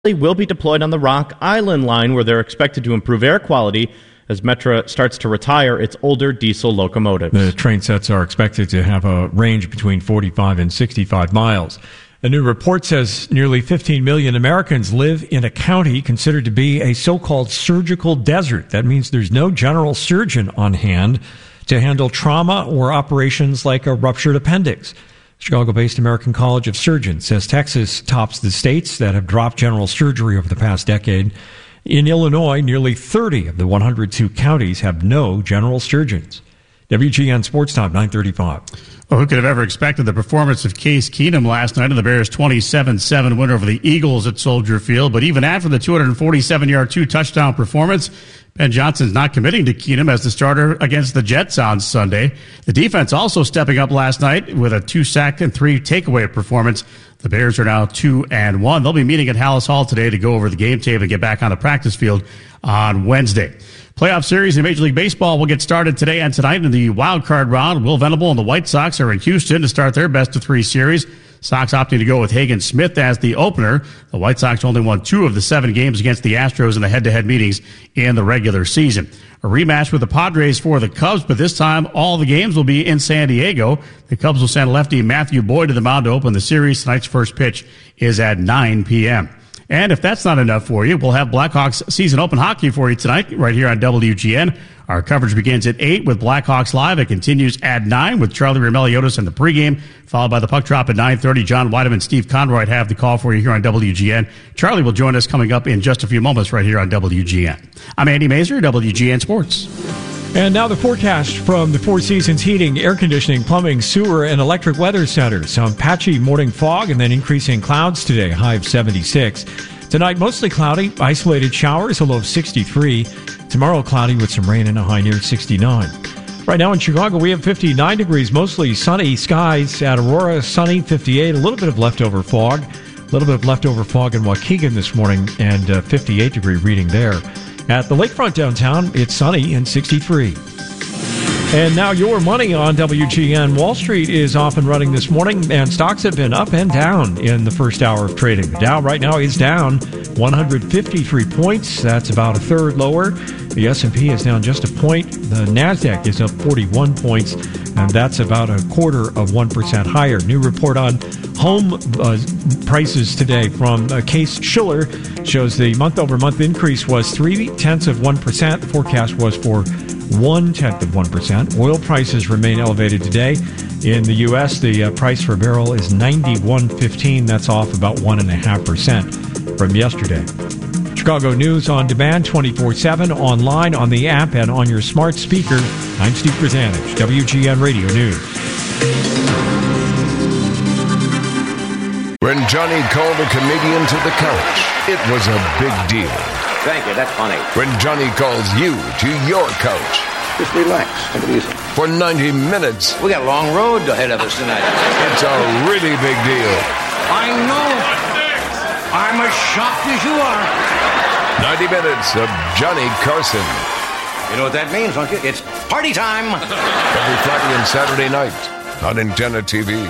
will be deployed on the Rock Island line, where they're expected to improve air quality as Metra starts to retire its older diesel locomotives. The train sets are expected to have a range between 45 and 65 miles. A new report says nearly 15 million Americans live in a county considered to be a so-called surgical desert. That means there's no general surgeon on hand to handle trauma or operations like a ruptured appendix. Chicago-based American College of Surgeons says Texas tops the states that have dropped general surgery over the past decade. In Illinois, nearly 30 of the 102 counties have no general surgeons. WGN Sports Time, 9:35. Well, who could have ever expected the performance of Case Keenum last night in the Bears' 27-7 win over the Eagles at Soldier Field? But even after the 247-yard, two-touchdown performance, Ben Johnson's not committing to Keenum as the starter against the Jets on Sunday. The defense also stepping up last night with a 2-sack and 3 takeaway performance. The Bears are now 2-1. They'll be meeting at Hallis Hall today to go over the game tape and get back on the practice field on Wednesday. Playoff series in Major League Baseball will get started today and tonight in the wild card round. Will Venable and the White Sox are in Houston to start their best-of-3 series. Sox opting to go with Hagen Smith as the opener. The White Sox only won 2 of the 7 games against the Astros in the head-to-head meetings in the regular season. A rematch with the Padres for the Cubs, but this time all the games will be in San Diego. The Cubs will send lefty Matthew Boyd to the mound to open the series. Tonight's first pitch is at 9 p.m. And if that's not enough for you, we'll have Blackhawks season open hockey for you tonight right here on WGN. Our coverage begins at 8 with Blackhawks Live. It continues at 9 with Charlie Remeliotis in the pregame, followed by the puck drop at 9:30. John Weideman and Steve Conroy have the call for you here on WGN. Charlie will join us coming up in just a few moments right here on WGN. I'm Andy Mazer, WGN Sports. And now the forecast from the Four Seasons Heating, Air Conditioning, Plumbing, Sewer, and Electric Weather Center. Some patchy morning fog and then increasing clouds today, high of 76. Tonight, mostly cloudy, isolated showers, a low of 63. Tomorrow, cloudy with some rain and a high near 69. Right now in Chicago, we have 59 degrees, mostly sunny skies. At Aurora, sunny, 58. A little bit of leftover fog. A little bit of leftover fog in Waukegan this morning, and 58-degree reading there. At the lakefront downtown, it's sunny and 63. And now your money on WGN. Wall Street is off and running this morning, and stocks have been up and down in the first hour of trading. The Dow right now is down 153 points. That's about a third lower. The S&P is down just a point. The NASDAQ is up 41 points, and that's about a quarter of 1% higher. New report on home prices today from Case Shiller shows the month-over-month increase was 0.3%. The forecast was for 0.1%. Oil prices remain elevated today. In the U.S., the price per barrel is $91.15. That's off about 1.5% from yesterday. Chicago News on demand 24/7, online, on the app, and on your smart speaker. I'm Steve Krasanich, WGN Radio News. When Johnny called a comedian to the couch, it was a big deal. Thank you, that's funny. When Johnny calls you to your couch. Just relax, take it easy. For 90 minutes. We got a long road ahead of us tonight. It's a really big deal. I know. I'm as shocked as you are. 90 minutes of Johnny Carson. You know what that means, don't you? It's party time. Every Friday and Saturday night on Antenna TV.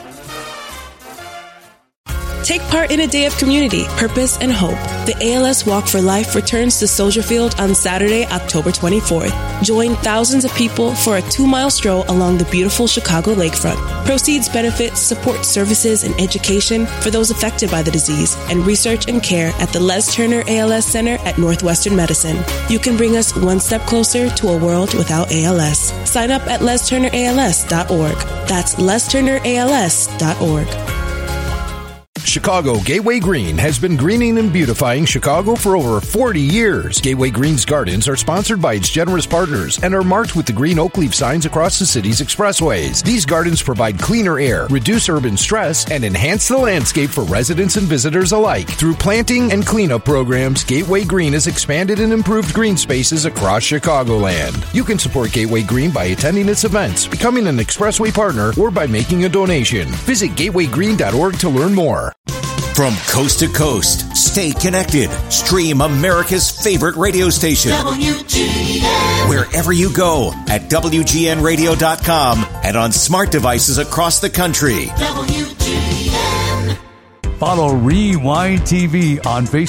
Take part in a day of community, purpose, and hope. The ALS Walk for Life returns to Soldier Field on Saturday, October 24th. Join thousands of people for a 2-mile stroll along the beautiful Chicago lakefront. Proceeds benefit support services and education for those affected by the disease and research and care at the Les Turner ALS Center at Northwestern Medicine. You can bring us one step closer to a world without ALS. Sign up at lesturnерals.org. That's lesturnерals.org. Chicago Gateway Green has been greening and beautifying Chicago for over 40 years. Gateway Green's gardens are sponsored by its generous partners and are marked with the green oak leaf signs across the city's expressways. These gardens provide cleaner air, reduce urban stress, and enhance the landscape for residents and visitors alike. Through planting and cleanup programs, Gateway Green has expanded and improved green spaces across Chicagoland. You can support Gateway Green by attending its events, becoming an expressway partner, or by making a donation. Visit gatewaygreen.org to learn more. From coast to coast, stay connected. Stream America's favorite radio station. WGN. Wherever you go at WGNradio.com and on smart devices across the country. WGN. Follow Rewind TV on Facebook.